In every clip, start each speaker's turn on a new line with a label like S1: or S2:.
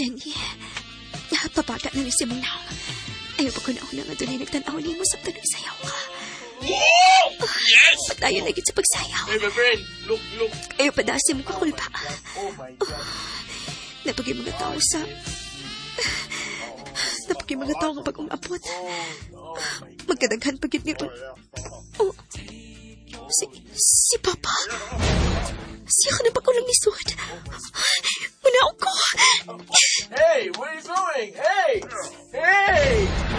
S1: Jenny, papaga na ni si Manang. Ayaw pa ko na una nga doon nagtanaw ni mo sa tanong sayaw ka.
S2: Yes!
S1: Patayon na sa pagsayaw.
S2: Hey, my friend, look.
S1: Ayaw pa dasim ko kulpa.
S2: Oh my God.
S1: Napagay mga tao sa... Napagay mga tao nga pag-umabot. Magkadaghan pagit ni... Oh, si Papa. Siya ka na pag-ulang isod. Manaw ko.
S2: Hey, what are you doing? Hey! Hey!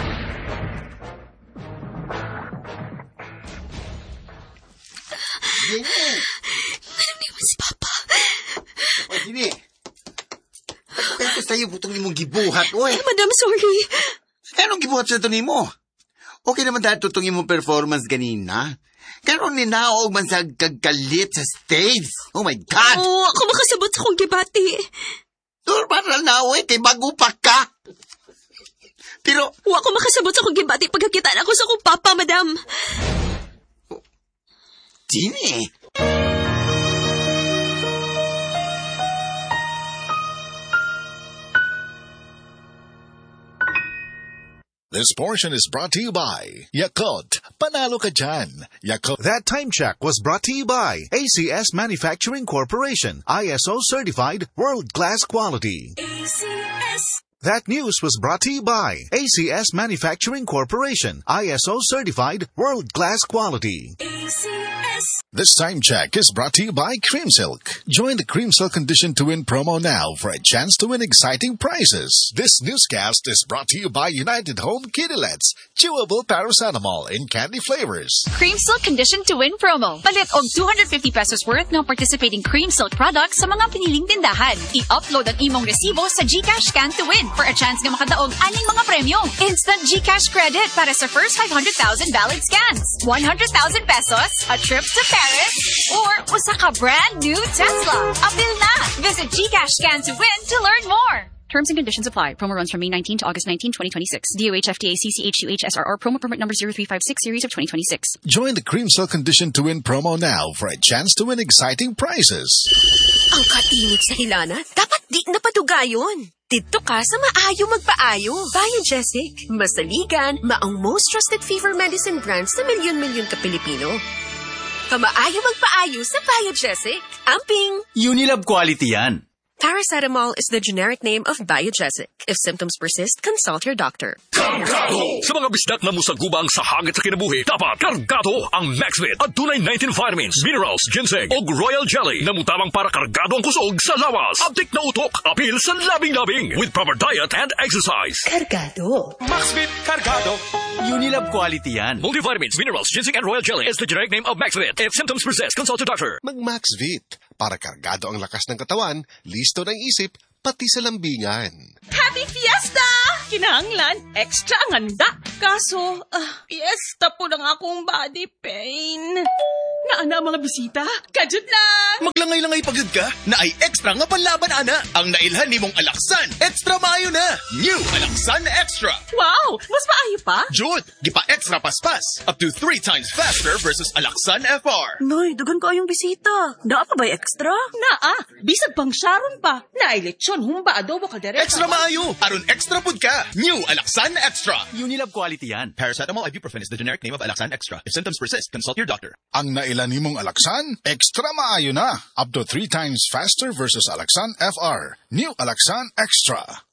S3: Jenny!
S1: Anong naman si Papa?
S3: Oy, Jenny! Ano kaya ko sa'yo butong nimong gibuhat, oy?
S1: Madam, sorry.
S3: Anong gibuhat sa ito nimo? Okay naman dahil tutong imong performance ganina. Karon ni naog man sa kagkalit sa stage. Oh my God!
S1: Oo, ako makasabot sa kong gibati.
S3: Normal na, oy, kay bago pa ka. Pero,
S1: Oo, ako makasabot sa kong gibati pagkakitaan ako sa kong Papa, Madam.
S3: Jenny!
S4: This portion is brought to you by Yakult. Panalo ka dyan. Yakult.
S5: That time check was brought to you by ACS Manufacturing Corporation, ISO certified, world-class quality.
S1: ACS.
S5: That news was brought to you by ACS Manufacturing Corporation, ISO certified, world-class quality.
S1: ACS.
S4: This time check is brought to you by Cream Silk. Join the Cream Silk Condition to Win promo now for a chance to win exciting prizes. This newscast is brought to you by United Home Kiddilets, chewable paracetamol in candy flavors.
S6: Cream Silk Condition to Win promo. Palit og 250 pesos worth ng participating Cream Silk products sa mga piniling tindahan. I-upload ang imong resibo sa GCash Scan to Win for a chance nga makadaog aning mga premyo. Instant GCash credit para sa first 500,000 valid scans. 100,000 pesos, a trip to Paris, or usa ka brand new Tesla. Apil na! Visit GCash Scan to Win to learn more. Terms and conditions apply. Promo runs from May 19 to August 19, 2026. DOH FDA CCH2H SRR promo permit number 0356 series of 2026.
S4: Join the Cream Silk Condition to Win promo now for a chance to win exciting prizes.
S7: Ang kainit sa hilana, dapat di napadugayon. Dito ka sa maayo magpaayo. Biogesic, masaligan, maong most trusted fever medicine brand sa milyon-milyon ka Pilipino. Kamaayo magpaayo sa Biogesic. Amping!
S8: Unilab quality yan.
S7: Paracetamol is the generic name of Biogesic. If symptoms persist, consult your doctor.
S9: Kargado! Sa mga bisdak na musagubang sa hangit sa kinabuhi, dapat kargado ang Maxvit at tunay 19 vitamins, minerals, ginseng o royal jelly na mutabang para kargado ang kusog sa lawas. Abdik na utok, apil sa labing-labing with proper diet and exercise.
S7: Kargado.
S8: Maxvit Kargado. Unilab quality yan.
S9: Multivitamins, minerals, ginseng and royal jelly is the generic name of Maxvit. If symptoms persist, consult your doctor.
S4: Mag-Maxvit para kargado ang lakas ng katawan, listo ng isip, pati sa lambingan.
S10: Happy Fiesta! Kinahanglan, extra ang handa. Kaso, fiesta po ng akong body pain. Naana mga bisita, kajud lang.
S8: Maglangay-langay pagod ka, na ay extra nga panlaban ana. Ang nailhan ni mong Alaksan, extra maayo na. New Alaksan Extra.
S10: Wow, mas maayo pa?
S8: Jud, gipa extra paspas. Up to 3 times faster versus Alaksan FR.
S10: Noy, dugan ko ayong bisita. Naa pa ba'y extra? Naa, bisag pang Sharon pa. Nailitsyon, humba adobo kaldereta.
S8: Extra maayo, aron extra pud ka. New Alaksan Extra.
S11: Unilab quality yan.
S8: Paracetamol ibuprofen is the generic name of Alaksan Extra. If symptoms persist, consult your doctor.
S4: Ang nailan nimong Alaksan, extra maayo na. Up to 3 times faster versus Alaksan FR. New Alaksan Extra.